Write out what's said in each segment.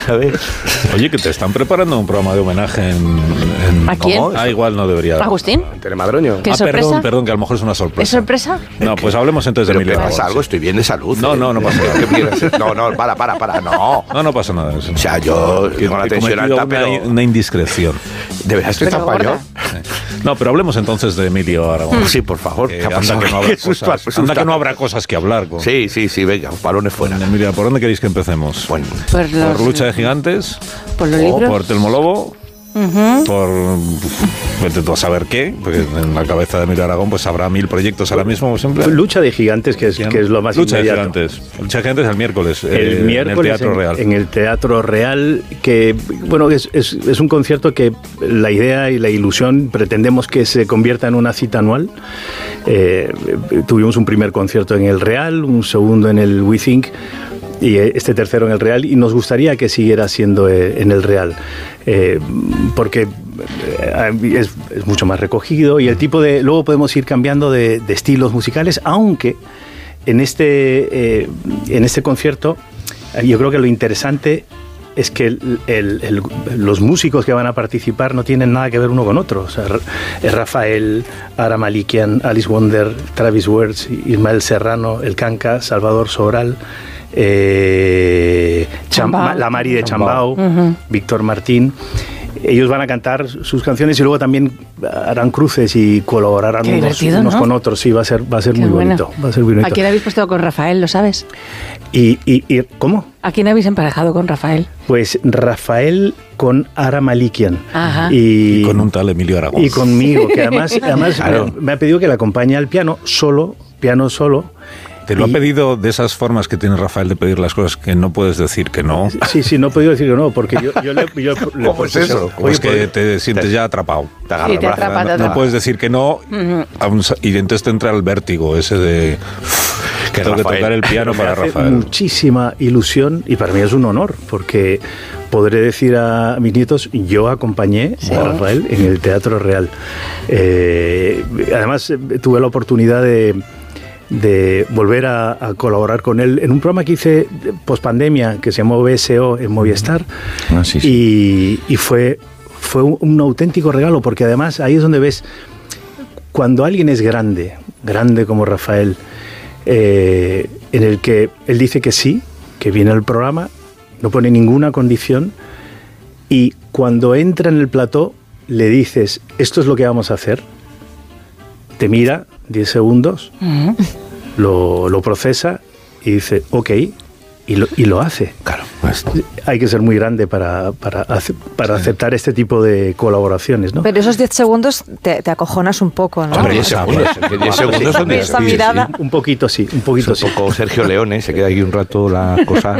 ¿sabes? Oye, que te están preparando un programa de homenaje ¿A quién? ¿Cómo? Igual no debería. ¿Agustín? Telemadroño. ¿Qué sorpresa? Perdón, que a lo mejor es una sorpresa. ¿Es sorpresa? No, pues hablemos entonces de Emilio ¿Pero Aragón. pasa algo? Estoy bien de salud. No pasa nada. ¿Qué quieres? No, para, no. No pasa nada. O sea, yo tengo la tensión alta, pero... Una indiscreción. ¿De verdad estoy tan gorda. español? No, pero hablemos entonces de Emilio Aragón. Sí, por favor. Que ¿Qué ha anda pasado? que no habrá Qué susto, cosas, susto. anda que no habrá cosas que hablar. Con Sí, venga, balones fuera. Emilio, ¿por dónde queréis que empecemos? Bueno, ¿Por Lucha de Gigantes? ¿Por los ¿O libros? por Telmolobo? Por vete tú a saber qué, porque en la cabeza de Emilio Aragón pues habrá 1000 proyectos ahora mismo, como siempre. Lucha de Gigantes, que es lo más Lucha inmediato. de Gigantes. Lucha de Gigantes el miércoles. El miércoles en el Teatro Real. En el Teatro Real, que bueno, es un concierto que la idea y la ilusión pretendemos que se convierta en una cita anual. Tuvimos un primer concierto en el Real, un segundo en el We Think y este tercero en el Real, y nos gustaría que siguiera siendo en el Real, porque es mucho más recogido y el tipo de... Luego podemos ir cambiando de estilos musicales, aunque en este concierto yo creo que lo interesante es que los músicos que van a participar no tienen nada que ver uno con otro. O sea, Rafael, Ara Malikian, Alice Wonder, Travis Wertz, Ismael Serrano, El Canca, Salvador Sobral, la Mari de Chambao, Víctor Martín. Ellos van a cantar sus canciones y luego también harán cruces y colaborarán unos con otros. Sí, va a ser muy bonito. Va a ser muy bonito. ¿A quién habéis puesto con Rafael, lo sabes? ¿Y cómo? ¿A quién habéis emparejado con Rafael? Pues Rafael con Ara Malikian. Ajá. Y con un tal Emilio Aragón. Y conmigo, que además claro. me ha pedido que le acompañe al piano solo. ¿Te lo ha pedido de esas formas que tiene Rafael de pedir las cosas que no puedes decir que no? Sí, no he podido decir que no, porque yo le ¿Cómo es eso? ¿Cómo es que te sientes ya atrapado? Te agarra Sí, te atrapa, te No atrapa. puedes decir que no, y entonces te entra el vértigo ese de que tengo que tocar el piano para hace Rafael. muchísima ilusión y para mí es un honor, porque podré decir a mis nietos, yo acompañé a Rafael en el Teatro Real. Además, tuve la oportunidad de volver a colaborar con él en un programa que hice post-pandemia que se llamó BSO en Movistar. Y fue un auténtico regalo, porque además ahí es donde ves cuando alguien es grande como Rafael, en el que él dice que sí, que viene al programa, no pone ninguna condición, y cuando entra en el plató le dices, esto es lo que vamos a hacer, te mira 10 segundos, lo procesa y dice, ok, y lo hace. Claro. Hay que ser muy grande para aceptar este tipo de colaboraciones, ¿no? Pero esos 10 segundos te acojonas un poco, ¿no? Hombre, 10 segundos. 10 segundos son Esa mirada. Un poquito sí. Un poco Sergio Leone, se queda aquí un rato la cosa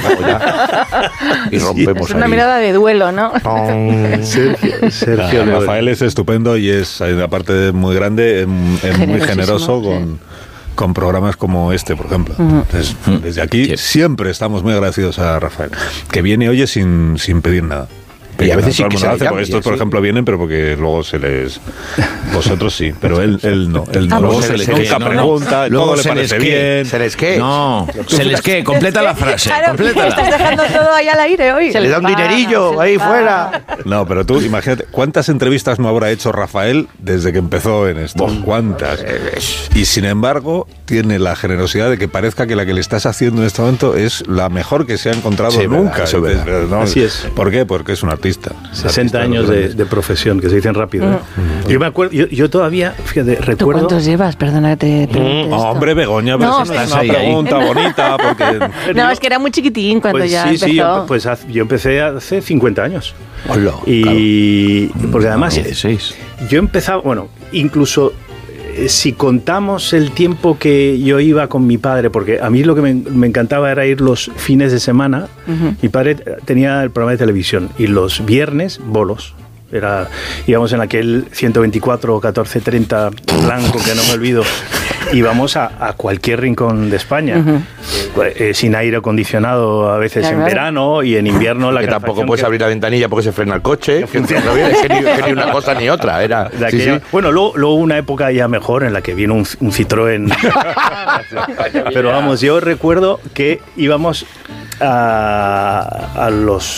y rompemos Es una ahí. mirada de duelo, ¿no? Sergio Leone. Rafael es estupendo y es, aparte de muy grande, es muy generoso con programas como este, por ejemplo. Entonces, desde aquí siempre estamos muy agradecidos a Rafael, que viene hoy sin pedir nada. Y a veces sí todo el que mundo se hace, le porque cambia, estos, por sí. ejemplo, vienen, pero porque luego se les... Vosotros sí, pero él no. Luego se les nunca qué, pregunta, Luego todo le se les parece qué. bien. ¿Se les qué? No, se les qué, completa la frase. Claro, estás Complétala. dejando todo ahí al aire hoy. Se le da un dinerillo ahí fuera. No, pero tú imagínate, ¿cuántas entrevistas no habrá hecho Rafael desde que empezó en esto? ¿Cuántas? Y sin embargo, tiene la generosidad de que parezca que la que le estás haciendo en este momento es la mejor que se ha encontrado Sí, nunca. verdad, eso es verdad. Entonces, ¿no? Así es. ¿Por qué? Porque es un artista. 60 años de profesión, que se dicen rápido. ¿eh? Yo me acuerdo, yo todavía, fíjate, ¿Tú recuerdo... cuántos llevas? Perdona que te pregunte esto. Hombre, Begoña, pero No, si no es estás una ahí. pregunta bonita, porque... No, es que era muy chiquitín cuando Pues ya sí, empezó. sí, yo empecé hace 50 años. Hola, Y porque además 16. yo empezaba, bueno, incluso si contamos el tiempo que yo iba con mi padre, porque a mí lo que me encantaba era ir los fines de semana. Mi padre tenía el programa de televisión y los viernes bolos. Íbamos en aquel 124 o 1430 blanco, que no me olvido, íbamos a cualquier rincón de España, sin aire acondicionado a veces, Claro, en claro. verano, y en invierno la que tampoco calefacción puedes que- abrir la ventanilla porque se frena el coche. Que no viene, es que ni una cosa ni otra. Era, de sí, aquella- sí. Bueno, luego hubo una época ya mejor en la que vino un Citroën. Pero vamos, yo recuerdo que íbamos a los